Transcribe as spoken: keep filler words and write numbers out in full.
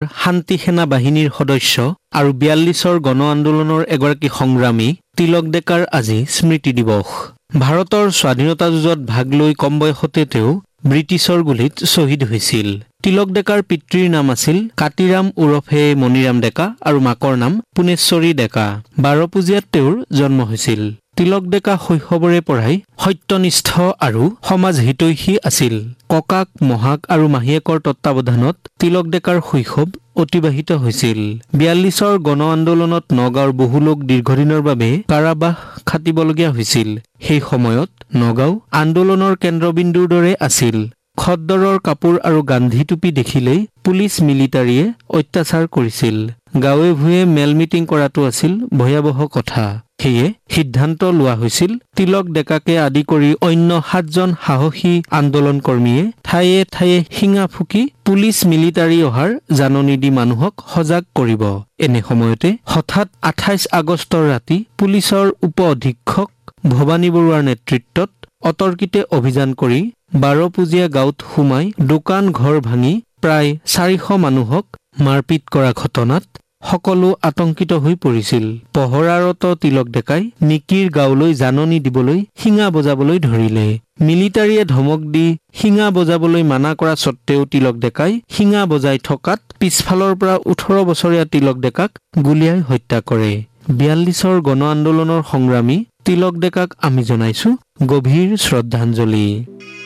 শান্তি সেনা বাহিনীৰ সদস্য আৰু বিয়াল্লিছৰ গণ আন্দোলনৰ এগৰাকী সংগ্ৰামী তিলক ডেকাৰ আজি স্মৃতি দিৱস। ভাৰতৰ স্বাধীনতা যুঁজত ভাগ লৈ কম বয়সতে তেওঁ ব্ৰিটিছৰ গুলীত শ্বহীদ হৈছিল। তিলক ডেকাৰ পিতৃৰ নাম আছিল কাতিৰাম ওৰফে মণিৰাম ডেকা আৰু মাকৰ নাম পুনেশ্বৰী ডেকা। বাৰপুজীয়াত তেওঁৰ জন্ম হৈছিল। তিলক ডেকা শৈশৱৰে পৰাই সত্যনিষ্ঠ আৰু সমাজ হিতৈষী আছিল। ককাক মহাক আৰু মাহীয়েকৰ তত্বাৱধানত তিলক ডেকাৰ শৈশৱ অতিবাহিত হৈছিল। বিয়াল্লিছৰ গণ আন্দোলনত নগাঁৱৰ বহু লোক দীৰ্ঘদিনৰ বাবে কাৰাবাস খাটিবলগীয়া হৈছিল। সেই সময়ত নগাঁও আন্দোলনৰ কেন্দ্ৰবিন্দুৰ দৰে আছিল। খদ্দৰৰ কাপোৰ আৰু গান্ধী টুপি দেখিলেই পুলিচ মিলিটাৰীয়ে অত্যাচাৰ কৰিছিল। গাঁৱে ভূঞে মেল মিটিং কৰাটো আছিল ভয়াৱহ কথা। সেয়ে সিদ্ধান্ত লোৱা হৈছিল তিলক ডেকাকে আদি কৰি অন্য সাতজন সাহসী আন্দোলন কৰ্মীয়ে ঠায়ে ঠায়ে শিঙা ফুকি পুলিচ মিলিটাৰী অহাৰ জাননী দি মানুহক সজাগ কৰিব। এনে সময়তে হঠাৎ আঠাইছ আগষ্টৰ ৰাতি পুলিচৰ উপ অধীক্ষক ভৱানী বৰুৱাৰ নেতৃত্বত অতৰ্কিতে অভিযান কৰি বাৰপুজীয়া গাঁৱত সোমাই দোকান ঘৰ ভাঙি প্ৰায় চাৰিশ মানুহক মাৰপিট কৰা ঘটনাত সকলো আতংকিত হৈ পৰিছিল। পহৰাৰত তিলক ডেকাই নিকিৰ গাঁৱলৈ জাননী দিবলৈ শিঙা বজাবলৈ ধৰিলে। মিলিটাৰীয়ে ধমক দি শিঙা বজাবলৈ মানা কৰা স্বত্তেও তিলক ডেকাই শিঙা বজাই থকাত পিছফালৰ পৰা ওঠৰ বছৰীয়া তিলক ডেকাক গুলীয়াই হত্যা কৰে। বিয়াল্লিছৰ গণ আন্দোলনৰ সংগ্ৰামী তিলক ডেকাক আমি জনাইছো গভীৰ শ্ৰদ্ধাঞ্জলি।